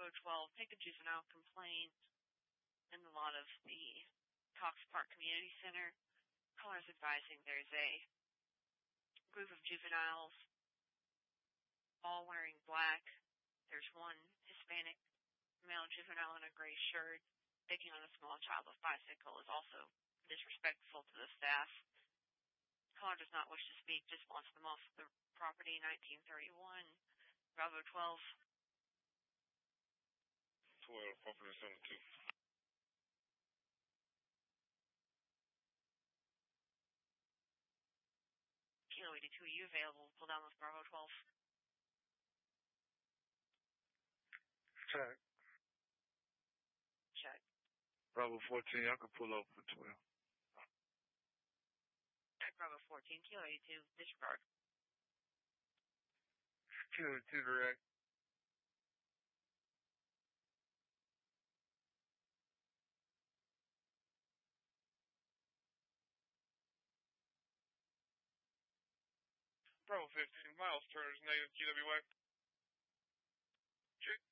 Bravo 12, take a juvenile complaint in the lot of the Cox Park Community Center. Callers advising there's a group of juveniles all wearing black. There's one Hispanic male juvenile in a gray shirt picking on a small child with bicycle is also disrespectful to the staff. Caller does not wish to speak, just wants them off the property. 1931, Bravo 12. 12, property 72. Kilo 82, are you available? Pull down with Bravo 12. Check. Check. Bravo 14, I can pull up for 12. Check Bravo 14, Kilo 82, disregard. Kilo 2 direct. Bravo 15, Miles Turner's negative GWA. Check.